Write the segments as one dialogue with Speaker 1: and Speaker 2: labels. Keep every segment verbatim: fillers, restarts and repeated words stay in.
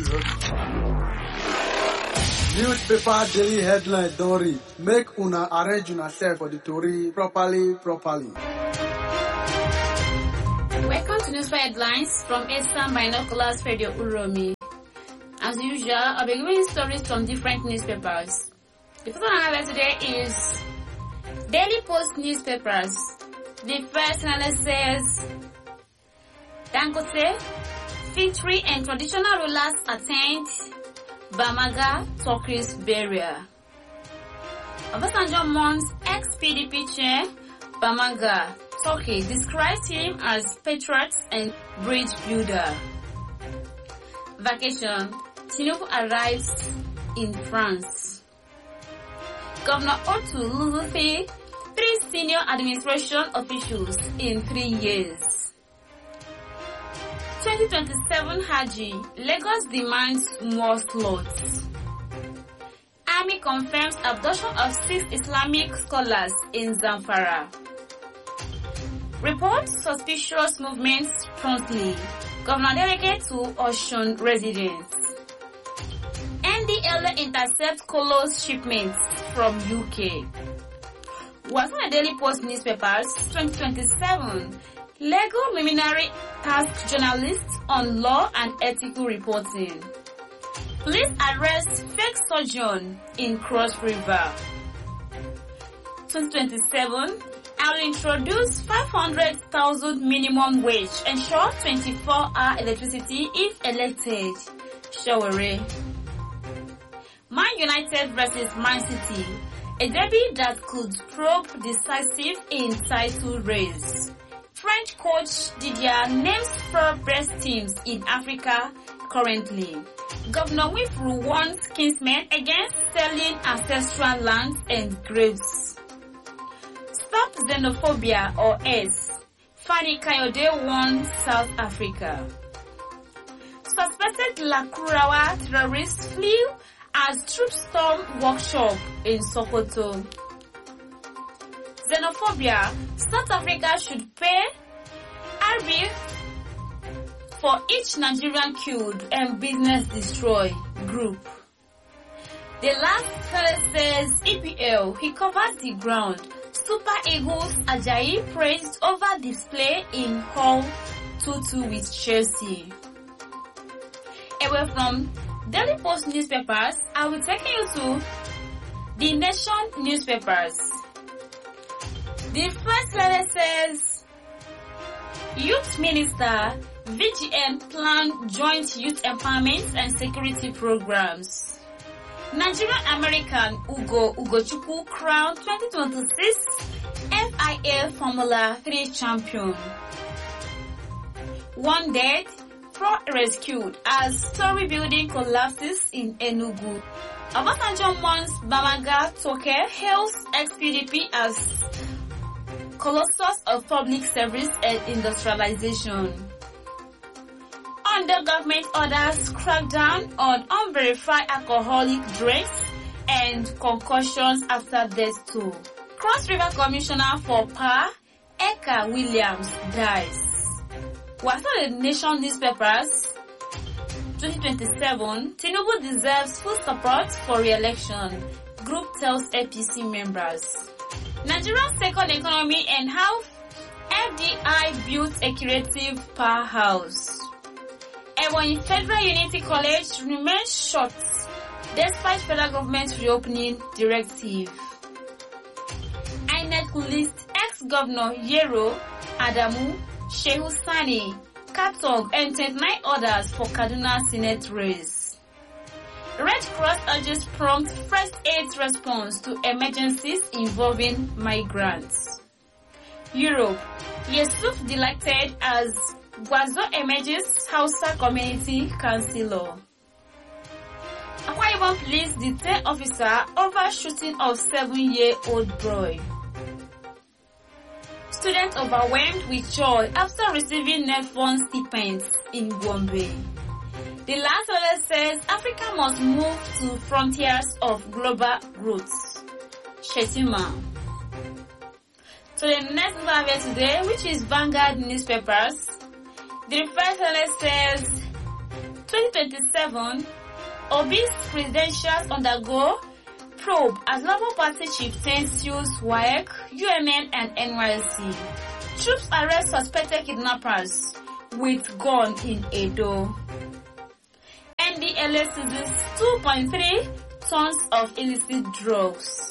Speaker 1: Newspaper daily headline don read. Make una arrange una self for the story properly, properly.
Speaker 2: Welcome to Newspaper Headlines from Eastern Binoculars Radio Uromi. As usual, I'll be giving stories from different newspapers. The first one I have today is Daily Post newspapers. The first analyst says, Dangote, Fitri and traditional rulers attend Bamaga Turkey's burial. Obasanjo mourns ex-P D P chair Bamaga Turkey, describes him as patriot and bridge builder. Vacation. Tinubu arrives in France. Governor Otu loses three senior administration officials in three years. twenty twenty-seven Haji, Lagos demands more slots. Army confirms abduction of six Islamic scholars in Zamfara. Reports suspicious movements promptly. Governor delegate to Osun residents. N D L A intercept Colos shipments from U K. Was on the Daily Post newspapers twenty twenty-seven. Lego luminary task journalists on law and ethical reporting. Police arrest fake surgeon in Cross River. twenty twenty-seven. I will introduce five hundred thousand minimum wage, ensure twenty-four hour electricity if elected. Shaware. Man United versus Man City. A derby that could probe decisive in title race. French coach Didier names four best teams in Africa currently. Governor Wifru warns kinsmen against selling ancestral lands and graves. Stop xenophobia or S. Fani Kayode warns South Africa. Suspected Lakurawa terrorists flee as troops storm workshop in Sokoto. Xenophobia. South Africa should pay R B for each Nigerian killed and business destroyed. Group. The last fellow says E P L. He covers the ground. Super Eagles Ajayi praised over display in Hull two two with Chelsea. Away from Daily Post newspapers, I will take you to The Nation newspapers. The first letter says, Youth Minister, V G N plan joint youth empowerment and security programs. Nigerian-American Ugo Ugochukwu crowned twenty twenty-six F I A Formula three champion. One dead, four rescued as story building collapses in Enugu. Obasanjo mourns Bamaga Toke, hails ex-P D P as colossus of public service and industrialization. Under government orders, crackdown on unverified alcoholic drinks and concussions after death toll. Cross River Commissioner for Power, Eka Williams, dies. Was on the Nation newspapers twenty twenty-seven, Tinubu deserves full support for re-election. Group tells A P C members. Nigeria's second economy and how F D I built a creative powerhouse. Ebonyi Federal Unity College remains shut despite federal government's reopening directive. I N E C lists ex-governor Yero, Adamu, Shehu Sani, Katog, and twenty-nine others for Kaduna Senate race. Red Cross urges prompt first aid response to emergencies involving migrants. Europe, Yusuf elected as Gwazo emerges Hausa Community Councillor. Akwa Ibom police detain officer over shooting of seven-year-old boy. Students overwhelmed with joy after receiving N E F one stipends in Gombe. The last letter says Africa must move to frontiers of global growth. Shetima. So the next verse today, which is Vanguard newspapers. The first letter says twenty twenty-seven, Obi's credentials undergo probe as Labour Party chieftains use W A E C, U M N and N Y S C. Troops arrest suspected kidnappers with gun in Edo. N D L A seizes two point three tons of illicit drugs.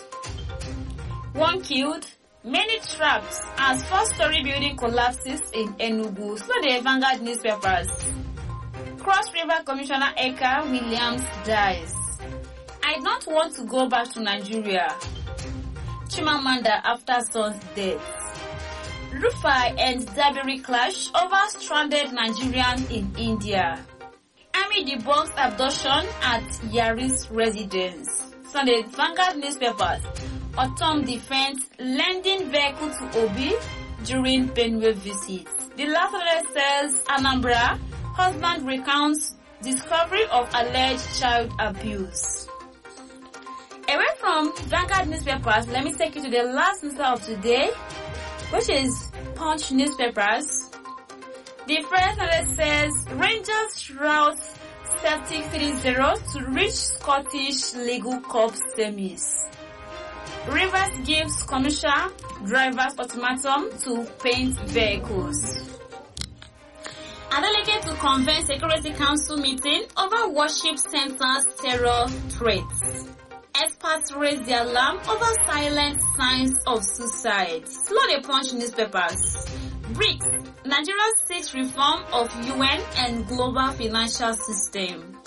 Speaker 2: One killed, many trapped as four-story building collapses in Enugu. So the Vanguard newspapers. Cross River Commissioner Eka Williams dies. I don't want to go back to Nigeria. Chimamanda after son's death. Rufai and Dabiri clash over stranded Nigerian in India. Army debunks abduction at Yaris residence. Sunday Vanguard newspapers. Autumn defense lending vehicle to Obi during Benue visit. The last letter says Anambra husband recounts discovery of alleged child abuse. Away from Vanguard newspapers, let me take you to the last newspaper of today, which is Punch newspapers. The first letter says Rangers route Celtic three zero to reach Scottish League Cup semis. Rivers gives commercial drivers ultimatum to paint vehicles. Adeleke to convene Security Council meeting over worship centers terror threats. Experts raise the alarm over silent signs of suicide. Slow the Punch newspapers. BRICS. Nigeria seeks reform of U N and global financial system.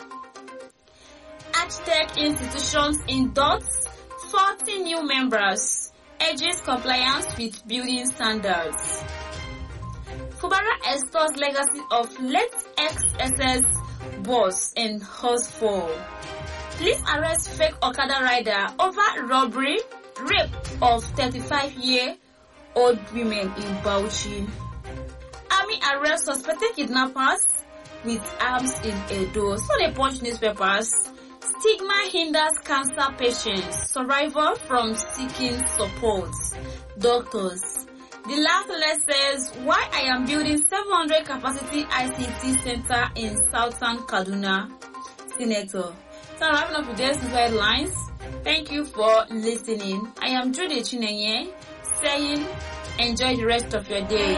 Speaker 2: Archtech institutions inducts forty new members. Urges compliance with building standards. Fubara extols legacy of late ex-S S boss in Hosford. Police arrest fake Okada rider over robbery, rape of thirty-five-year-old women in Bauchi. Army arrests suspected kidnappers with arms in Edo. So the Punch newspapers. Stigma hinders cancer patients. Survivor from seeking support. Doctors. The last letter says, why I am building seven hundred capacity I C T center in Southern Kaduna. Senator. So I'm wrapping up today's headlines. Thank you for listening. I am Judy Chinenye saying enjoy the rest of your day.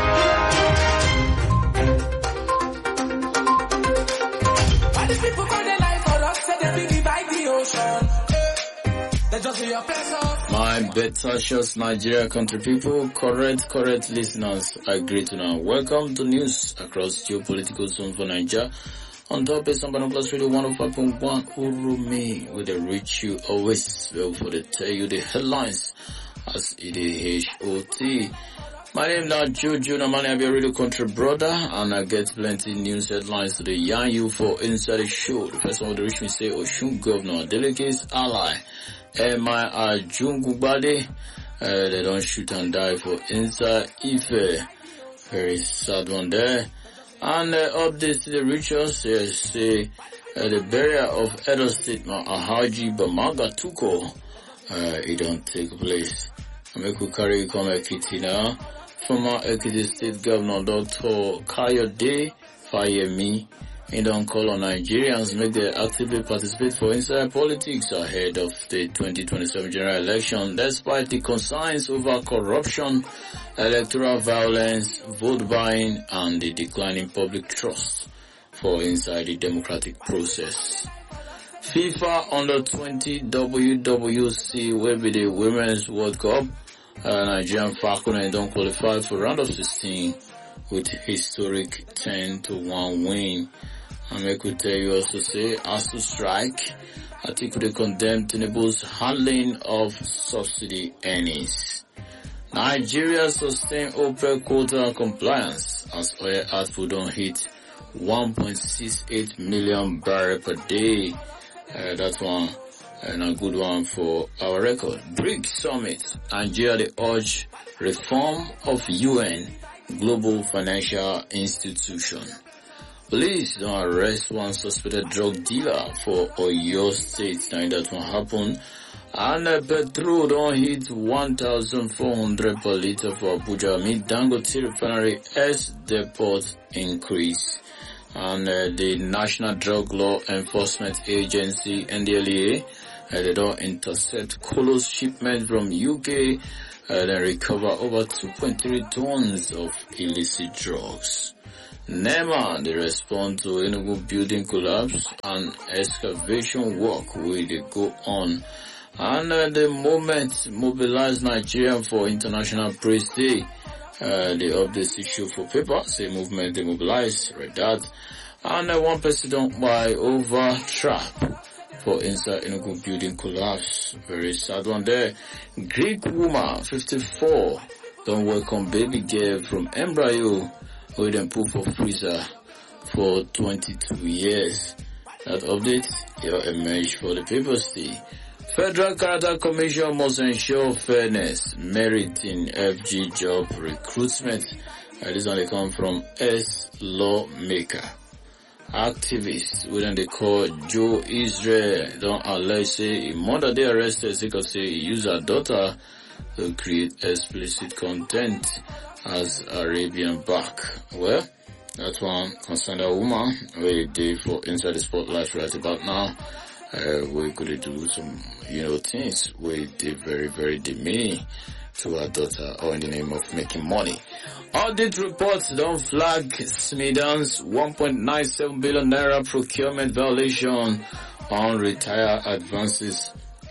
Speaker 2: Why the people call their life for us? Say they be by the ocean. They just be your pleasure. My better Nigeria country people, correct, correct listeners, I greet you now. Welcome to news across geopolitical zone for Nigeria. On top is Sambano Plus Radio one oh five point one Urumi, where they reach you always well for they tell you the headlines as it is H O T. My name now Juju Namani, I be a radio country brother, and I get plenty news headlines today. Yarn you for inside the show. The first one to reach me say Oshun Governor, delegates ally, M I Ajungubade, uh, they don't shoot and die for inside Ife. Very sad one there. And uh, updates to the rituals, uh, say uh, the burial of Edo State Alhaji Bamaga Tuko, uh, it don't take place. Ameku Kari Kome Ekiti now. Former Ekiti State Governor Doctor Kayode Fayemi, he don't call on Nigerians make them actively participate for inside politics ahead of the twenty twenty-seven general election, despite the concerns over corruption, electoral violence, vote buying, and the declining public trust for inside the democratic process. FIFA Under twenty W W C will be the Women's World Cup. Uh, Nigerian Falcons don't qualify for round of sixteen with historic ten to one win. And I could tell you also say, as to strike, I think they condemn Tinubu's handling of subsidy earnings. Nigeria sustain OPEC quota compliance as oil output don't hit one point six eight million barrels per day. Uh, that's one and a good one for our record. BRICS Summit. Nigeria they urge reform of U N global financial institution. Police don't arrest one suspected drug dealer for Oyo State. Now that will happen. And uh, petrol don't hit one thousand four hundred per liter for Abuja. Mid Dangote refinery as depot increase.
Speaker 3: and uh, the National Drug Law Enforcement Agency, N D L E A, uh, they don't intercept Colos shipment from U K, uh, then recover over two point three tons of illicit drugs. NEMA, they respond to Enugu building collapse and excavation work will they go on. And uh, the moment mobilize Nigeria for International Press Day, uh, they update issue for paper, say movement they mobilize, read that. And uh, one person don't buy over trap for inside Enugu building collapse. Very sad one there. Greek woman, fifty-four, don't welcome baby girl from embryo with them put for freezer for twenty-two years. That update, your image for the papers. The Federal Character Commission must ensure fairness, merit in F G job recruitment. Uh, this one they come from S lawmaker. Activists, within they call Joe Israel, don't allege say a mother they arrested because say he used her daughter to create explicit content as Arabian back. Well, that one concerned a woman where they for inside the spotlight right about now. Uh, we could do some, you know, things where they very, very demeaning to her daughter or in the name of making money. Audit reports don't flag Smidan's one point nine seven billion naira procurement violation on retire advances.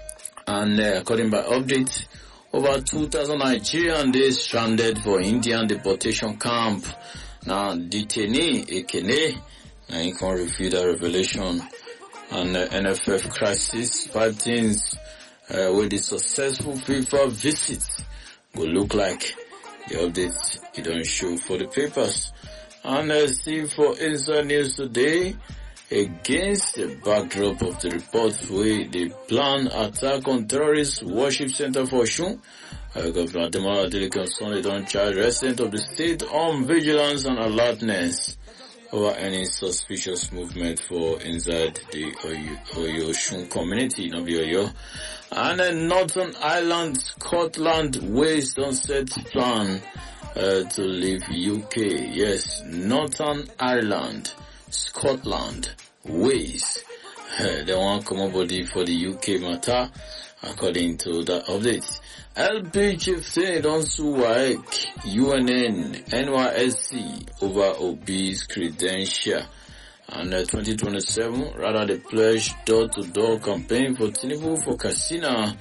Speaker 3: And uh, according by update, over two thousand Nigerian days stranded for Indian deportation camp. Now, detainee Ekene, now you can refute that revelation. And uh, N F F crisis, five things uh, with the successful FIFA visit will look like. The updates it don't show for the papers. And uh, see for Inside News today, against the backdrop of the reports where they plan attack on terrorist worship center for Osun, uh, Governor Ademola Adeleke Sunday don't charge residents of the state on vigilance and alertness over any suspicious movement for inside the Oyo Osun community, not the Oyo. And then Northern Ireland, Scotland ways don't set plan uh, to leave U K. Yes, Northern Ireland, Scotland ways uh, they want come body for the U K matter, according to the update. L P chieftain don't sue W A E C, U N N, N Y S C over Obi's credential. And uh, twenty twenty-seven, rather the pledge door-to-door campaign for Tinubu for Katsina.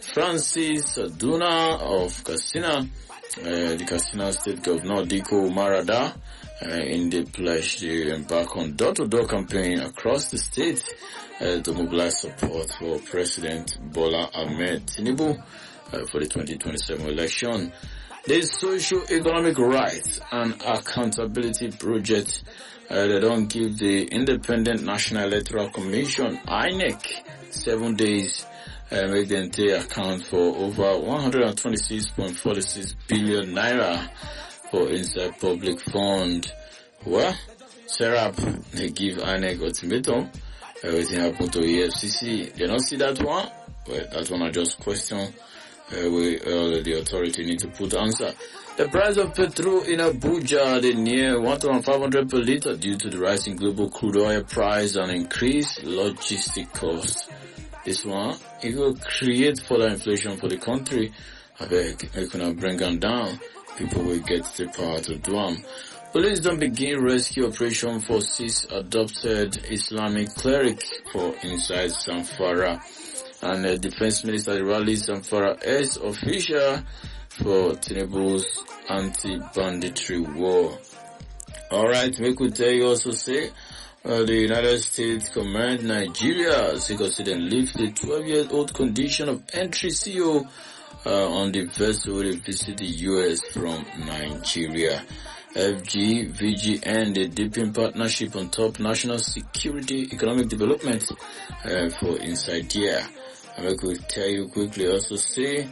Speaker 3: Francis Aduna of Katsina, uh, the Katsina State Governor Diko Marada, uh, in the pledge to embark on door-to-door campaign across the state uh, to mobilize support for President Bola Ahmed Tinubu uh, for the twenty twenty-seven election. The Socio-Economic Rights and Accountability Project, uh, they don't give the Independent National Electoral Commission, I N E C, seven days, uh, make them take account for over one hundred twenty-six point four six billion naira for inside public fund. Well, Serap, they give I N E C ultimatum. Everything happened to E F C C. They don't see that one? Well, that one I just question. Uh, we, uh, the authority need to put answer. The price of petrol in Abuja, they near one thousand five hundred per litre due to the rise in global crude oil price and increased logistic costs. This one, it will create further inflation for the country. I beg, we cannot bring them down. People will get the power to do them. Police don't begin rescue operation for six adopted Islamic cleric for inside Zamfara. And the Defense Minister rallies Zamfara as official for Tinubu's anti-banditry war. Alright, we could tell you also say, uh, the United States command Nigeria because they lift the twelve-year-old condition of entry C O uh, on the vessel they visit the U S from Nigeria. F G, V G N, the deepen partnership on top national security, economic development uh, for inside here. And we could tell you quickly also say,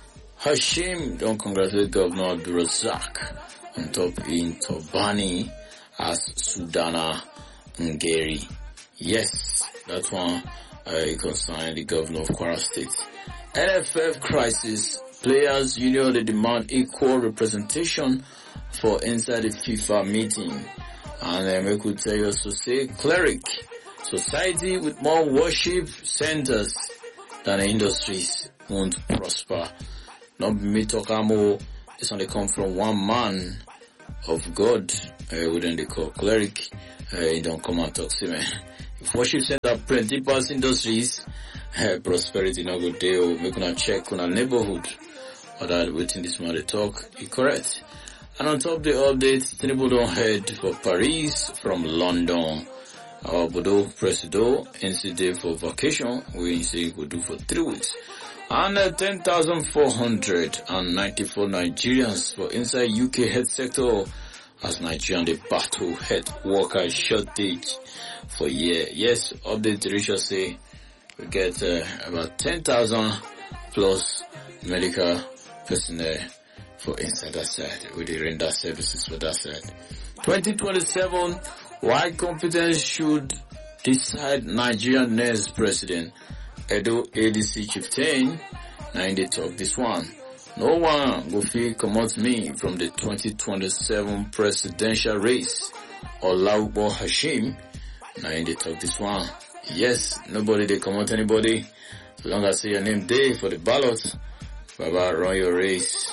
Speaker 3: Hashim don't congratulate Governor Abdulrazak on top in Tobani as Sudana Ngeri. Yes, that one uh, concerning the Governor of Kwara State. N F F crisis, players union they demand equal representation for inside the FIFA meeting. And uh, we could tell you also say cleric. Society with more worship centers than industries won't prosper. Not me talk more. This only come from one man of God. Uh, wouldn't they call cleric? Uh, he don't come and talk to me. If worship center plenty past industries, uh, prosperity no good deal. Make una check on a neighborhood. Or that waiting this man they talk, he correct. And on top of the updates, Tinubu don't head for Paris from London. Our Bodo Presido N C D for vacation, we say we do for three weeks. And uh, ten thousand four hundred ninety-four Nigerians for inside U K health sector as Nigerian the battle health worker shortage for year. Yes, update Risha say we get uh, about ten thousand plus medical personnel for inside that side. We did render services for that side. twenty twenty-seven, why competence should decide Nigerian next president? Edo A D C chieftain, now they talk this one. No one go feel come out me from the twenty twenty-seven presidential race. Olaubo Hashim, now they talk this one. Yes, nobody they come out anybody. As long as say your name day for the ballot, Baba run your race.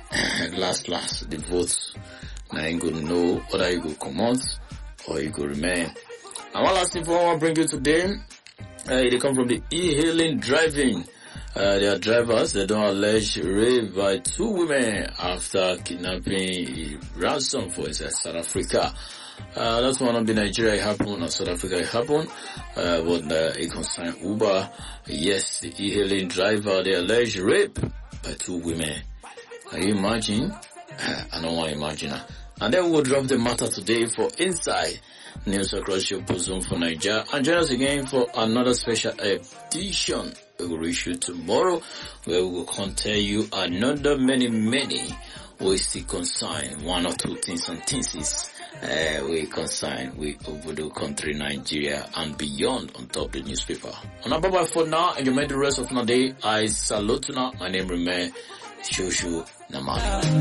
Speaker 3: last last the votes. Now ain't gonna know whether you go come out or you go remain. And one last info I want to bring you today. Uh, they come from the e-hailing driving. Uh, they are drivers. They don't allege rape by two women after kidnapping ransom for inside South Africa. Uh, that's one of the Nigeria it happened, or South Africa it happened. Uh, but uh, it concerned Uber. Yes, the e-hailing driver, they allege rape by two women. Can you imagine? I don't want to imagine that. And then we'll drop the matter today for Inside News across your bosom for Nigeria. And join us again for another special edition we will reach you tomorrow, where we will come tell you another many, many we still consign one or two things and things uh, we consign with Obodo country, Nigeria and beyond on top of the newspaper. On bye bye for now, and you made the rest of the day. I salute now. My name remains Shushu Namani.